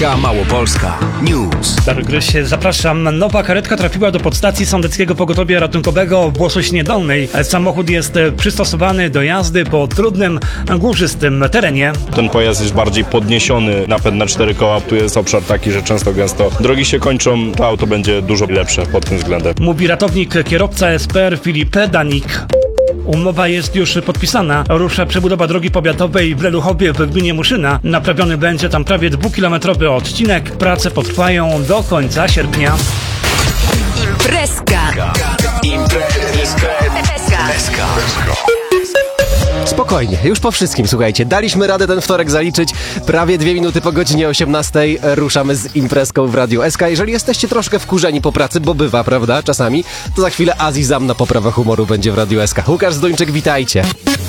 SK Małopolska News. Dariusz Gryś, zapraszam. Nowa karetka trafiła do podstacji Sądeckiego Pogotowia Ratunkowego w Łosośnie Dolnej. Samochód jest przystosowany do jazdy po trudnym, górzystym terenie. Ten pojazd jest bardziej podniesiony, napęd na 4 koła. Tu jest obszar taki, że często gęsto drogi się kończą. To auto będzie dużo lepsze pod tym względem. Mówi ratownik, kierowca SPR Filip Danik. Umowa jest już podpisana. Rusza przebudowa drogi powiatowej w Leluchowie w gminie Muszyna. Naprawiony będzie tam prawie 2-kilometrowy odcinek. Prace potrwają do końca sierpnia. Imprezka. Spokojnie, już po wszystkim, słuchajcie, daliśmy radę ten wtorek zaliczyć. Prawie 2 minuty po godzinie 18 ruszamy z imprezką w Radiu SK. Jeżeli jesteście troszkę wkurzeni po pracy, bo bywa, prawda, czasami, to za chwilę Azizam na poprawę humoru będzie w Radiu SK. Łukasz Zduńczyk, witajcie.